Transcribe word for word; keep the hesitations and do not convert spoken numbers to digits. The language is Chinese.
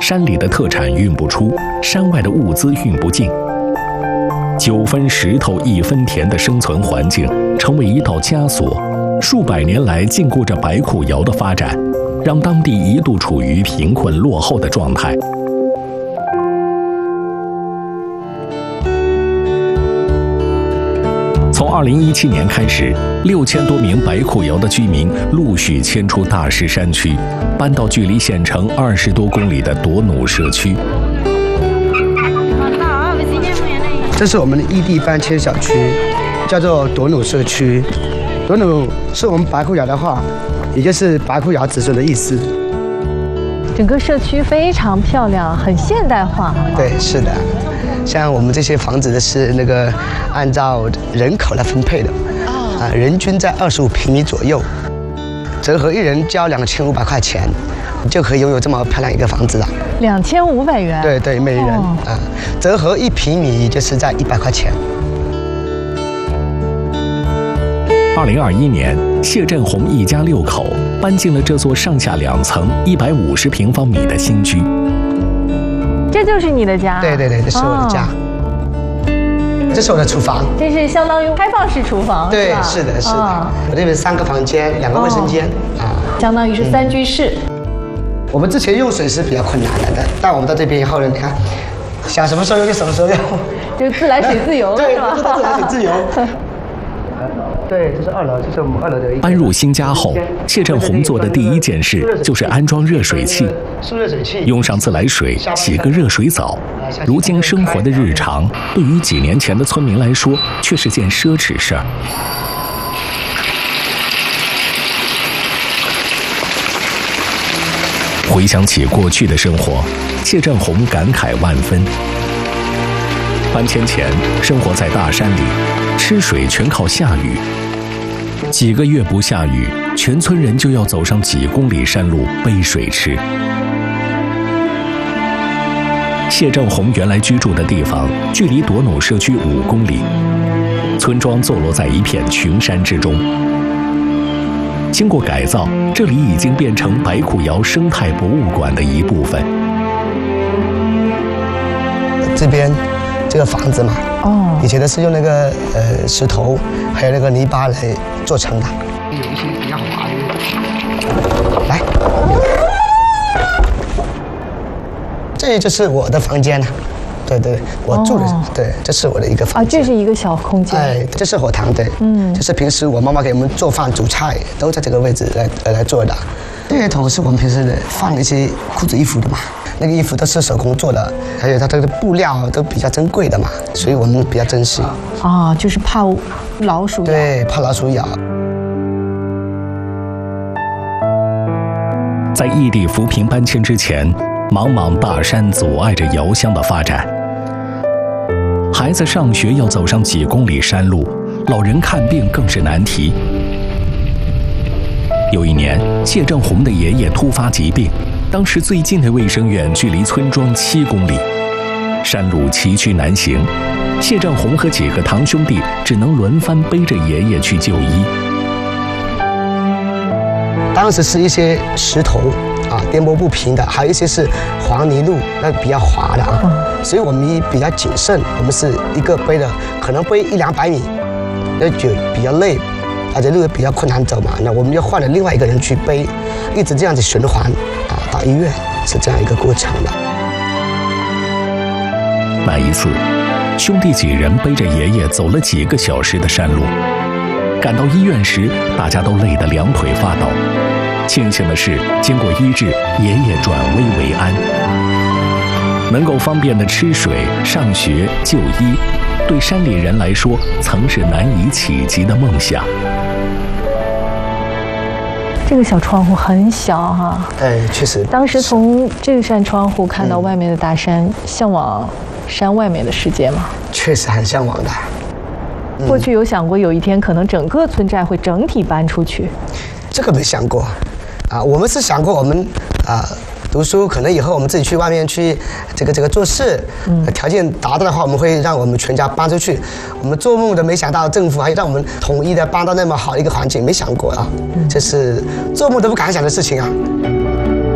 山里的特产运不出，山外的物资运不进。九分石头一分田的生存环境成为一道枷锁，数百年来禁锢着白库窑的发展，让当地一度处于贫困落后的状态。从二零一七年开始，六千多名白库窑的居民陆续迁出大石山区，搬到距离县城二十多公里的朵努社区。 这是我们的异地搬迁小区，叫做朵努社区。朵努是我们白库窑的话，也就是白库窑子孙的意思。 整个社区非常漂亮，很现代化。 对，是的。像我们这些房子的是那个按照人口来分配的，啊，人均在二十五平米左右，折合一人交两千五百块钱，你就可以拥有这么漂亮一个房子了。 两千五百元？ 对对，每人啊、哦，折合一平米就是在一百块钱。 二零二一年，谢振红一家六口搬进了这座上下两层、一百五十平方米的新居。 这就是你的家？ 对对对，这是我的家。哦、这是我的厨房。 这是相当于开放式厨房， 对， 是吧？ 是的，是的。 哦、 我这边三个房间，两个卫生间、哦、啊， 相当于是三居室。 嗯、我们之前用水是比较困难的，但我们到这边以后呢，你看，想什么时候用就什么时候用， 就自来水自由， 对， 是吧？ 自来水自由。对，这是二楼，这是我们二楼的一个。 搬入新家后，谢振红做的第一件事就是安装热水器， 输热水器， 用上自来水洗个热水澡。如今生活的日常，对于几年前的村民来说，却是件奢侈事儿。回想起过去的生活，谢振红感慨万分。搬迁前，生活在大山里，吃水全靠下雨。几个月不下雨，全村人就要走上几公里山路背水吃。谢振红原来居住的地方距离朵努社区五公里，村庄坐落在一片群山之中。经过改造，这里已经变成白库窑生态博物馆的一部分。 这边这个房子嘛，哦，以前的是用那个呃石头，还有那个泥巴来做成的。有一些比较滑的。来，这就是我的房间了。对对，我住的、哦、对，这是我的一个房间。 啊，这是一个小空间。 哎，这是火塘，对，嗯，这是平时我妈妈给我们做饭、煮菜都在这个位置来来来做的。这些头是我们平时的放一些裤子、衣服的嘛。那个衣服都是手工做的，还有它这个布料都比较珍贵的嘛，所以我们比较珍惜。 啊，就是怕老鼠咬。 对，怕老鼠咬。 在异地扶贫搬迁之前，茫茫大山阻碍着窑乡的发展。孩子上学要走上几公里山路，老人看病更是难题。有一年，谢振红的爷爷突发疾病。当时最近的卫生院距离村庄七公里，山路崎岖难行，谢振红和几个堂兄弟只能轮番背着爷爷去就医。 当时是一些石头啊，颠簸不平的，还有一些是黄泥路，那比较滑的啊，所以我们比较谨慎，我们是一个背的，可能背一两百米，那就比较累。而且路也比较困难走嘛，那我们就换了另外一个人去背，一直这样子循环啊，到医院是这样一个过程的。 那一次，兄弟几人背着爷爷走了几个小时的山路，赶到医院时，大家都累得两腿发抖。庆幸的是，经过医治，爷爷转危为安。能够方便的吃水、上学、就医，对山里人来说，曾是难以企及的梦想。 这个小窗户很小哈、啊， 哎，确实。 当时从这扇窗户看到外面的大山，嗯、向往山外面的世界吗？ 确实很向往的。 嗯、过去有想过有一天可能整个村寨会整体搬出去？ 这个没想过，啊，我们是想过我们啊。读书可能以后我们自己去外面去这个这个做事，嗯，条件达到的话，我们会让我们全家搬出去。我们做梦都没想到政府还让我们统一的搬到那么好的一个环境，没想过啊，这是做梦都不敢想的事情啊。